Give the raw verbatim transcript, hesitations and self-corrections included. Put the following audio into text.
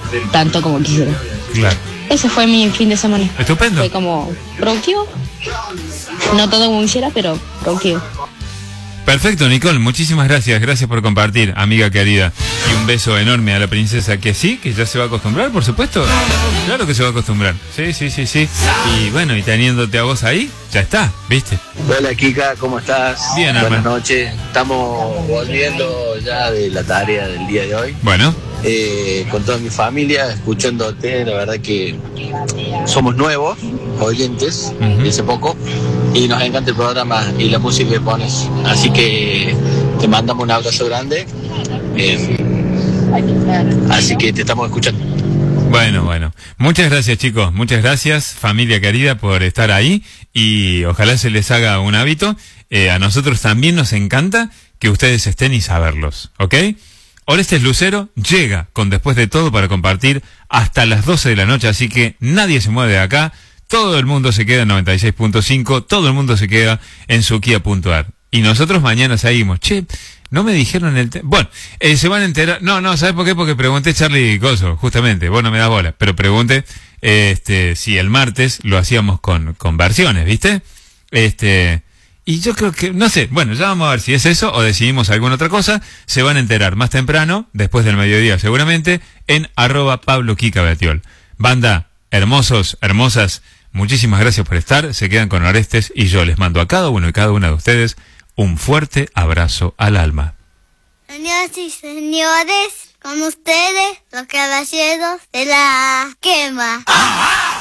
tanto como quisiera. Claro. Ese fue mi fin de semana. Estupendo. Fue como productivo. No todo como quisiera, pero productivo. Perfecto, Nicole, muchísimas gracias, gracias por compartir, amiga querida. Y un beso enorme a la princesa, que sí, que ya se va a acostumbrar, por supuesto. Claro que se va a acostumbrar. Sí, sí, sí, sí. Y bueno, y teniéndote a vos ahí, ya está, ¿viste? Hola Kika, ¿cómo estás? Bien, Buenas hermano. noches. Estamos volviendo ya de la tarea del día de hoy. Bueno. Eh, con toda mi familia, escuchándote, la verdad que somos nuevos oyentes, Uh-huh. de hace poco, y nos encanta el programa y la música que pones. Así que te mandamos un abrazo grande. Eh, así que te estamos escuchando. Bueno, bueno. Muchas gracias, chicos. Muchas gracias, familia querida, por estar ahí. Y ojalá se les haga un hábito. Eh, a nosotros también nos encanta que ustedes estén y saberlos, ¿ok? Orestes Lucero llega con Después de Todo para compartir hasta las doce de la noche, así que nadie se mueve de acá. Todo el mundo se queda en noventa y seis punto cinco, todo el mundo se queda en suquia punto ar. Y nosotros mañana seguimos. Che, no me dijeron el... Te bueno, eh, se van a enterar... No, no, ¿sabes por qué? Porque pregunté Charlie Coso, justamente, vos no me das bola, pero pregunté eh, este, si el martes lo hacíamos con, con versiones, ¿viste? Este... Y yo creo que, no sé, bueno, ya vamos a ver si es eso o decidimos alguna otra cosa. Se van a enterar más temprano, después del mediodía seguramente, en arroba Pablo Kika Batiol. Banda, hermosos, hermosas, muchísimas gracias por estar. Se quedan con Orestes y yo les mando a cada uno y cada una de ustedes un fuerte abrazo al alma. Señoras y señores, con ustedes, los caballeros de la quema.